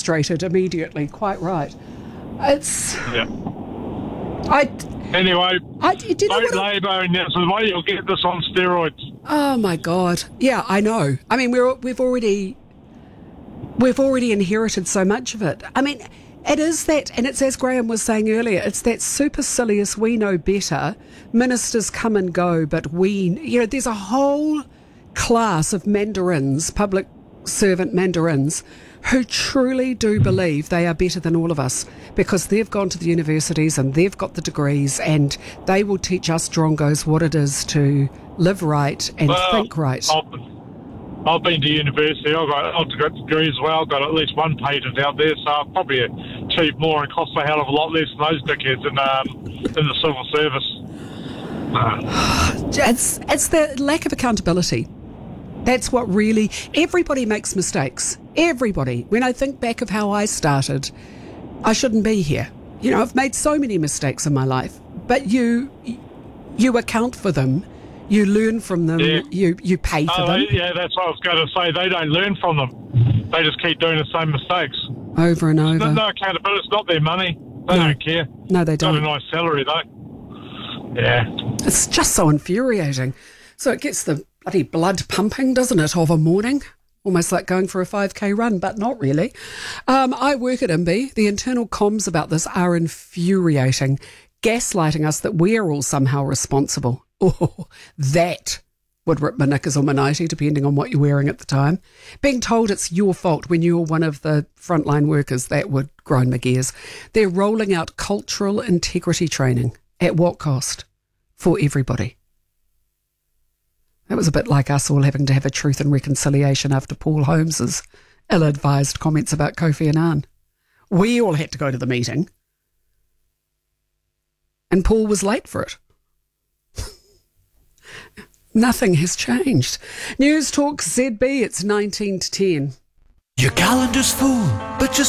frustrated immediately. Quite right. It's... Yeah. do Anyway, you know vote what Labour, and that's the way you'll get this on steroids. Oh my God! Yeah, I know. I mean, we've already inherited so much of it. I mean, it is that, and it's as Graham was saying earlier. It's that supercilious. We know better. Ministers come and go, but there's a whole class of mandarins, public servant mandarins, who truly do believe they are better than all of us because they've gone to the universities and they've got the degrees and they will teach us drongos what it is to live right and think right. I've been to university. I've got degrees as well. I've got at least one patent out there, so I've probably achieved more and cost a hell of a lot less than those dickheads in the civil service. It's the lack of accountability. That's what really... Everybody makes mistakes. Everybody. When I think back of how I started, I shouldn't be here. I've made so many mistakes in my life, but you account for them. You learn from them. Yeah. You pay for them. Yeah, that's what I was going to say. They don't learn from them. They just keep doing the same mistakes. Over and over. No accountability. It's not their money. They don't care. No, they don't. Got a nice salary, though. Yeah. It's just so infuriating. So it gets the bloody blood pumping, doesn't it, of a morning? Almost like going for a 5K run, but not really. I work at IMBY. The internal comms about this are infuriating, gaslighting us that we're all somehow responsible. Oh, that would rip my knickers or my nightie, depending on what you're wearing at the time. Being told it's your fault when you're one of the frontline workers, that would grind my gears. They're rolling out cultural integrity training. At what cost? For everybody. That was a bit like us all having to have a truth and reconciliation after Paul Holmes's ill-advised comments about Kofi Annan. We all had to go to the meeting. And Paul was late for it. Nothing has changed. News Talk ZB, it's 19 to 10. Your calendar's full, but you're